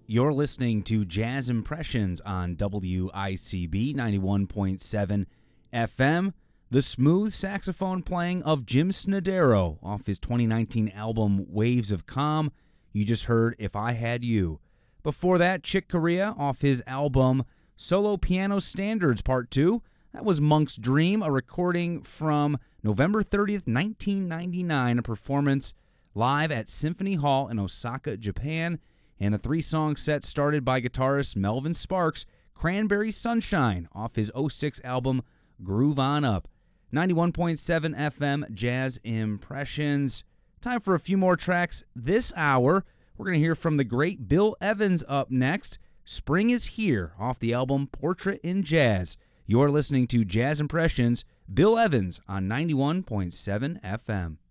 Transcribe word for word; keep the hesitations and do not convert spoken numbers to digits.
You're listening to Jazz Impressions on W I C B ninety-one point seven F M. The smooth saxophone playing of Jim Snodero off his twenty nineteen album Waves of Calm. You just heard If I Had You. Before that, Chick Corea off his album Solo Piano Standards Part two. That was Monk's Dream, a recording from November thirtieth, nineteen ninety-nine, a performance live at Symphony Hall in Osaka, Japan. And the three-song set started by guitarist Melvin Sparks, Cranberry Sunshine, off his oh six album Groove On Up. ninety-one point seven F M Jazz Impressions. Time for a few more tracks this hour. We're going to hear from the great Bill Evans up next. Spring is Here, off the album Portrait in Jazz. You're listening to Jazz Impressions, Bill Evans on ninety-one point seven F M.